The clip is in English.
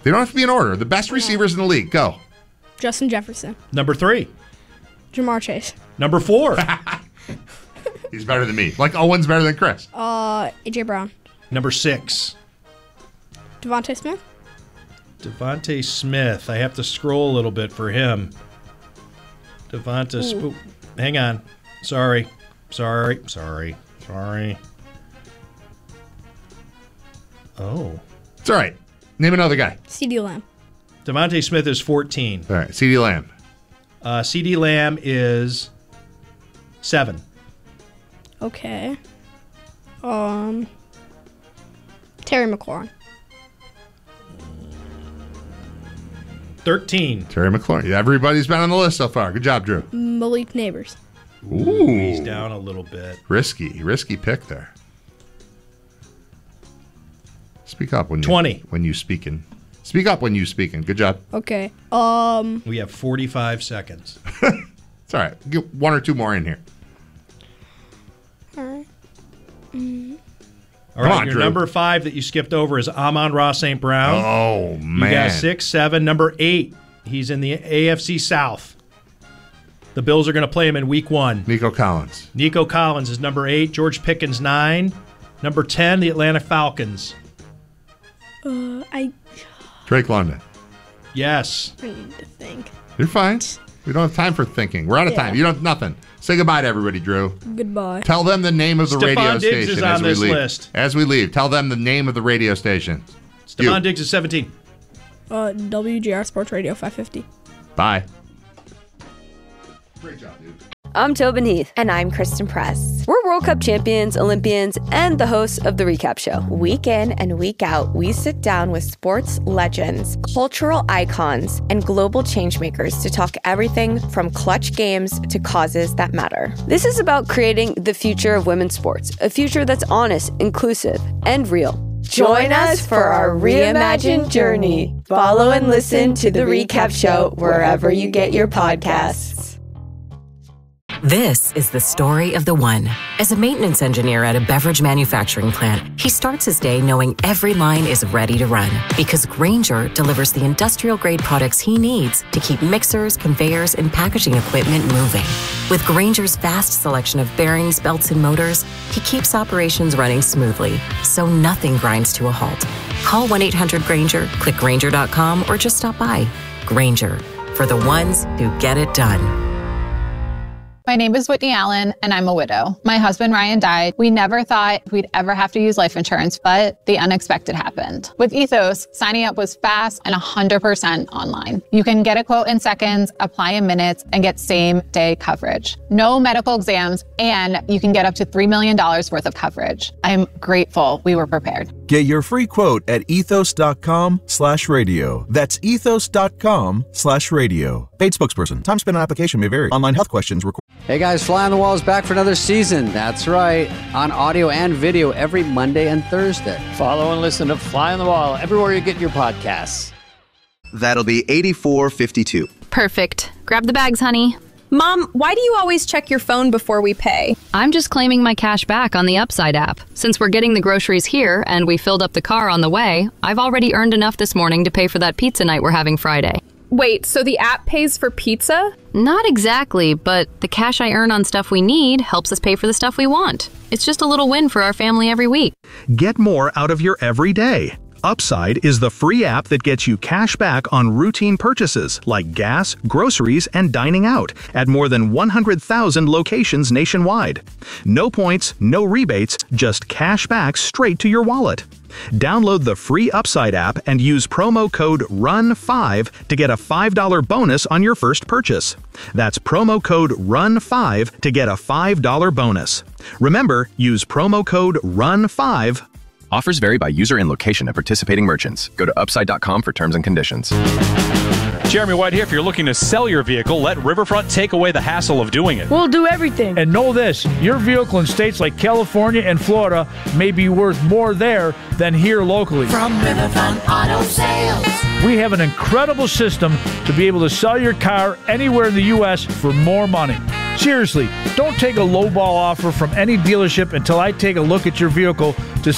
They don't have to be in order. The best receivers in the league. Go. Justin Jefferson. Number 3. Jamar Chase. Number 4. He's better than me. Like Owen's better than Chris. A.J. Brown. Number 6. Devontae Smith. Devontae Smith. I have to scroll a little bit for him. Hang on. Sorry. Oh. It's all right. Name another guy. CeeDee Lamb. Devontae Smith is 14. All right. CeeDee Lamb. CeeDee Lamb is 7. Okay. Terry McLaurin. 13. Terry McLaurin. Everybody's been on the list so far. Good job, Drew. Malik Neighbors. Ooh. He's down a little bit. Risky pick there. Speak up when you 20. When you speaking. Speak up when you speaking. Good job. Okay. We have 45 seconds. It's all right. Get 1 or 2 more in here. All right. All right, on, your Drew. number 5 that you skipped over is Amon-Ra St. Brown. Oh, man. You got 6, 7. Number 8, he's in the AFC South. The Bills are going to play him in Week 1. Nico Collins. Nico Collins is number 8. George Pickens, 9. Number 10, the Atlanta Falcons. Drake London. Yes. I need to think. You're fine. We don't have time for thinking. We're out of time. You don't have nothing. Say goodbye to everybody, Drew. Goodbye. Tell them the name of the Stephon radio Diggs station is on as we this leave. list. As we leave, tell them the name of the radio station. Stephon Diggs is 17. WGR Sports Radio 550. Bye. Great job, dude. I'm Tobin Heath. And I'm Kristen Press. We're World Cup champions, Olympians, and the hosts of The Recap Show. Week in and week out, we sit down with sports legends, cultural icons, and global changemakers to talk everything from clutch games to causes that matter. This is about creating the future of women's sports, a future that's honest, inclusive, and real. Join us for our reimagined journey. Follow and listen to The Recap Show wherever you get your podcasts. This is the story of the one. As a maintenance engineer at a beverage manufacturing plant, he starts his day knowing every line is ready to run because Grainger delivers the industrial-grade products he needs to keep mixers, conveyors, and packaging equipment moving. With Grainger's vast selection of bearings, belts, and motors, he keeps operations running smoothly, so nothing grinds to a halt. Call 1-800-GRAINGER, click Grainger.com, or just stop by. Grainger, for the ones who get it done. My name is Whitney Allen, and I'm a widow. My husband, Ryan, died. We never thought we'd ever have to use life insurance, but the unexpected happened. With Ethos, signing up was fast and 100% online. You can get a quote in seconds, apply in minutes, and get same-day coverage. No medical exams, and you can get up to $3 million worth of coverage. I'm grateful we were prepared. Get your free quote at ethos.com/radio. That's ethos.com/radio. Paid spokesperson. Time spent on application may vary. Online health questions required. Hey guys, Fly on the Wall is back for another season. That's right. On audio and video every Monday and Thursday. Follow and listen to Fly on the Wall everywhere you get your podcasts. That'll be $84.52. Perfect. Grab the bags, honey. Mom, why do you always check your phone before we pay? I'm just claiming my cash back on the Upside app. Since we're getting the groceries here and we filled up the car on the way, I've already earned enough this morning to pay for that pizza night we're having Friday. Wait, so the app pays for pizza? Not exactly, but the cash I earn on stuff we need helps us pay for the stuff we want. It's just a little win for our family every week. Get more out of your everyday. Upside is the free app that gets you cash back on routine purchases like gas, groceries, and dining out at more than 100,000 locations nationwide. No points, no rebates, just cash back straight to your wallet. Download the free Upside app and use promo code RUN5 to get a $5 bonus on your first purchase. That's promo code RUN5 to get a $5 bonus. Remember, use promo code RUN5. Offers vary by user and location at participating merchants. Go to upside.com for terms and conditions. Jeremy White here. If you're looking to sell your vehicle, let Riverfront take away the hassle of doing it. We'll do everything. And know this, your vehicle in states like California and Florida may be worth more there than here locally. From Riverfront Auto Sales. We have an incredible system to be able to sell your car anywhere in the U.S. for more money. Seriously, don't take a lowball offer from any dealership until I take a look at your vehicle to